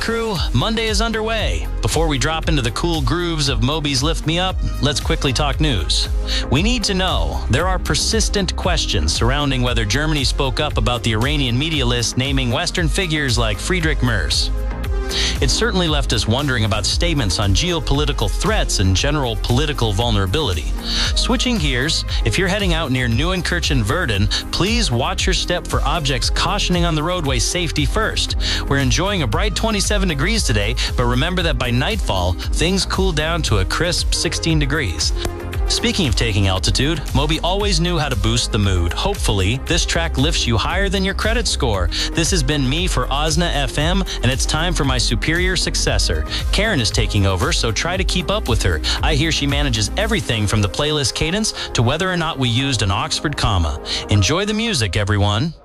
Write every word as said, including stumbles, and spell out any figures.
crew, Monday is underway. Before we drop into the cool grooves of Moby's Lift Me Up, let's quickly talk news. We need to know there are persistent questions surrounding whether Germany spoke up about the Iranian media list naming Western figures like Friedrich Merz. It certainly left us wondering about statements on geopolitical threats and general political vulnerability. Switching gears, if you're heading out near Neuenkirchen-Verden, please watch your step for objects cautioning on the roadway safety first. We're enjoying a bright twenty-seven degrees today, but remember that by nightfall, things cool down to a crisp sixteen degrees. Speaking of taking altitude, Moby always knew how to boost the mood. Hopefully, this track lifts you higher than your credit score. This has been me for Osna F M, and it's time for my superior successor. Karen is taking over, so try to keep up with her. I hear she manages everything from the playlist cadence to whether or not we used an Oxford comma. Enjoy the music, everyone.